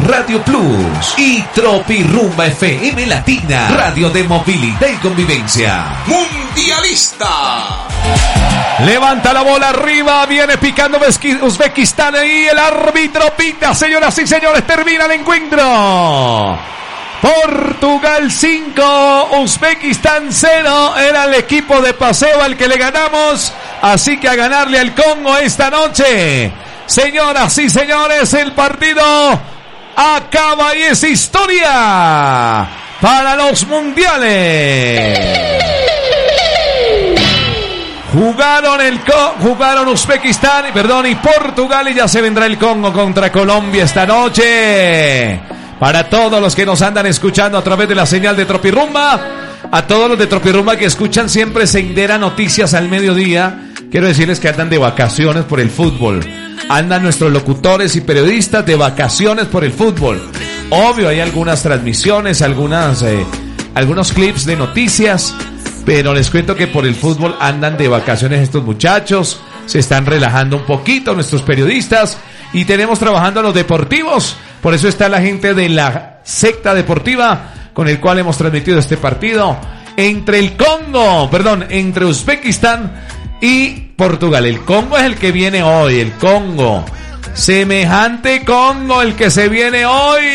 Radio Plus y Tropirumba FM Latina, radio de movilidad y convivencia. Mundialista. Levanta la bola arriba, viene picando Uzbekistán y el árbitro pita, señoras y señores, termina el encuentro. Portugal 5, Uzbekistán 0, era el equipo de paseo al que le ganamos, así que a ganarle al Congo esta noche. Señoras y señores, el partido acaba y es historia para los mundiales. Jugaron Uzbekistán, y Portugal, y ya se vendrá el Congo contra Colombia esta noche. Para todos los que nos andan escuchando a través de la señal de Tropirumba, a todos los de Tropirumba que escuchan siempre Sendera Noticias al mediodía, quiero decirles que andan de vacaciones por el fútbol. Andan nuestros locutores y periodistas de vacaciones por el fútbol. Obvio, hay algunas transmisiones, algunos clips de noticias, pero les cuento que por el fútbol andan de vacaciones estos muchachos, se están relajando un poquito nuestros periodistas y tenemos trabajando a los deportivos. Por eso está la gente de la secta deportiva con el cual hemos transmitido este partido entre entre Uzbekistán y Portugal. El Congo es el que viene hoy, el Congo. Semejante Congo el que se viene hoy.